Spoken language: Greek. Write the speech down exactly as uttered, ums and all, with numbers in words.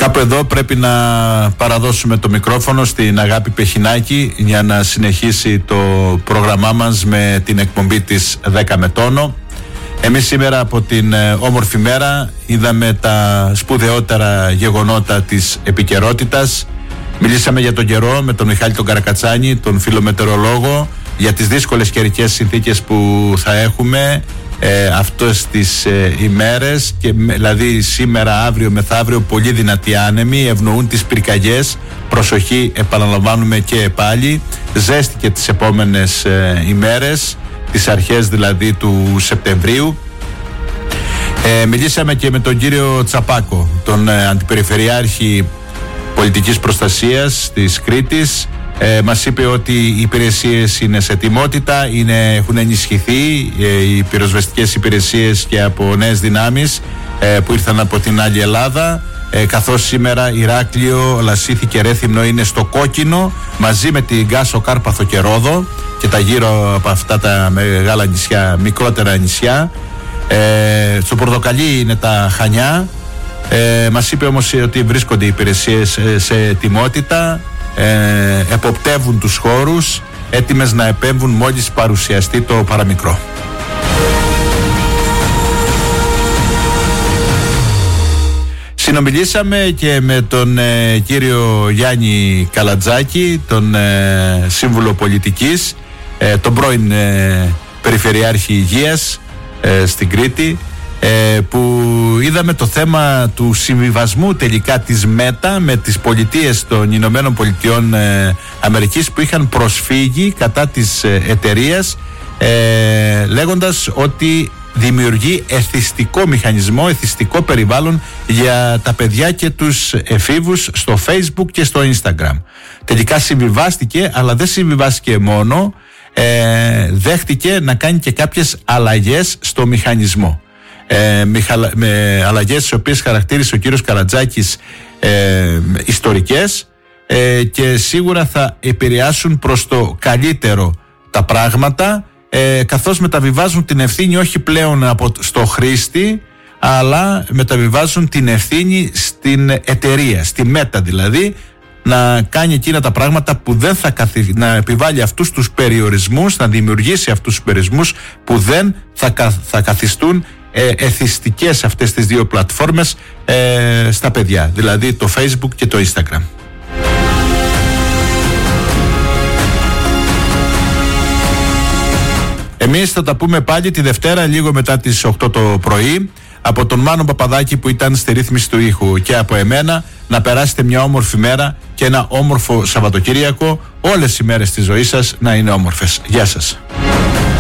Κάπου εδώ πρέπει να παραδώσουμε το μικρόφωνο στην Αγάπη Πεχινάκη για να συνεχίσει το πρόγραμμά μας με την εκπομπή της δέκα με τόνο. Εμείς σήμερα από την όμορφη μέρα είδαμε τα σπουδαιότερα γεγονότα της επικαιρότητας. Μιλήσαμε για τον καιρό με τον Μιχάλη τον Καρακατσάνη, τον φιλομετεωρολόγο, για τις δύσκολες καιρικές συνθήκες που θα έχουμε ε, αυτές τις ε, ημέρες, και, δηλαδή σήμερα, αύριο, μεθαύριο, πολύ δυνατοί άνεμοι ευνοούν τις πυρκαγιές. Προσοχή, επαναλαμβάνουμε και πάλι, ζέστη και τις επόμενες ε, ημέρες, τις αρχές δηλαδή του Σεπτεμβρίου. Ε, μιλήσαμε και με τον κύριο Τσαπάκο, τον ε, αντιπεριφερειάρχη πολιτικής προστασίας της Κρήτης. Ε, μας είπε ότι οι υπηρεσίες είναι σε ετοιμότητα, είναι, έχουν ενισχυθεί ε, οι πυροσβεστικές υπηρεσίες και από νέες δυνάμεις ε, που ήρθαν από την άλλη Ελλάδα, ε, καθώς σήμερα Ηράκλειο, Λασίθι και Ρέθυμνο είναι στο κόκκινο, μαζί με την Γκάσο, Κάρπαθο και Ρόδο και τα γύρω από αυτά τα μεγάλα νησιά, μικρότερα νησιά. Ε, στο πορτοκαλί είναι τα Χανιά. Ε, μας είπε όμως ότι βρίσκονται οι υπηρεσίες σε ετοιμότητα, ε, εποπτεύουν τους χώρους, έτοιμες να επέμβουν μόλις παρουσιαστεί το παραμικρό. Συνομιλήσαμε και με τον ε, κύριο Γιάννη Καλατζάκη, τον ε, σύμβουλο πολιτικής, ε, τον πρώην ε, Περιφερειάρχη Υγείας ε, στην Κρήτη, Ε, που είδαμε το θέμα του συμβιβασμού τελικά της ΜΕΤΑ με τις πολιτείες των Ηνωμένων Πολιτειών ε, Αμερικής, που είχαν προσφύγει κατά της ε, εταιρείας, ε, λέγοντας ότι δημιουργεί εθιστικό μηχανισμό, εθιστικό περιβάλλον για τα παιδιά και τους εφήβους στο Facebook και στο Instagram. Τελικά συμβιβάστηκε, αλλά δεν συμβιβάστηκε μόνο, ε, δέχτηκε να κάνει και κάποιες αλλαγές στο μηχανισμό. Ε, με, με αλλαγές τις οποίες χαρακτήρισε ο κύριος Καλατζάκης ε, ιστορικές ε, και σίγουρα θα επηρεάσουν προς το καλύτερο τα πράγματα, ε, καθώς μεταβιβάζουν την ευθύνη όχι πλέον από, στο χρήστη, αλλά μεταβιβάζουν την ευθύνη στην εταιρεία, στη ΜΕΤΑ δηλαδή, να κάνει εκείνα τα πράγματα που δεν θα καθι... να επιβάλλει αυτούς τους περιορισμούς, να δημιουργήσει αυτούς τους περιορισμούς που δεν θα, κα... θα καθιστούν ε, εθιστικές αυτές τις δύο πλατφόρμες ε, στα παιδιά, δηλαδή το Facebook και το Instagram. Εμείς θα τα πούμε πάλι τη Δευτέρα λίγο μετά τις οκτώ το πρωί. Από τον Μάνο Παπαδάκη που ήταν στη ρύθμιση του ήχου και από εμένα, να περάσετε μια όμορφη μέρα και ένα όμορφο Σαββατοκύριακο. Όλες οι μέρες της ζωής σας να είναι όμορφες. Γεια σας.